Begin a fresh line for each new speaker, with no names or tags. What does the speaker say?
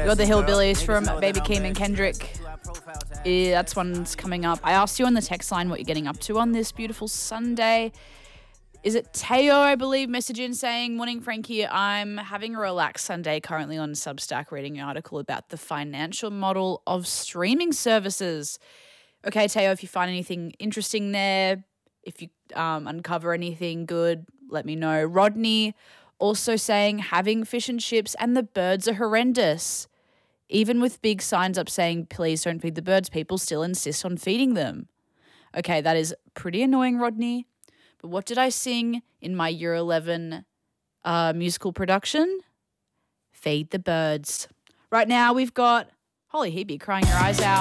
Got the Hillbillies from Baby Keem and Kendrick. Yeah, that's one's coming up. I asked you on the text line what you're getting up to on this beautiful Sunday. Is it Teo, I believe, message in saying, "Morning, Frankie. I'm having a relaxed Sunday currently on Substack reading an article about the financial model of streaming services." Okay, Teo, if you find anything interesting there, if you uncover anything good, let me know. Rodney also saying, having fish and chips and the birds are horrendous. Even with big signs up saying, please don't feed the birds, people still insist on feeding them. Okay, that is pretty annoying, Rodney. But what did I sing in my Year 11 musical production? Feed the birds. Right now we've got Holly Hebe crying her eyes out.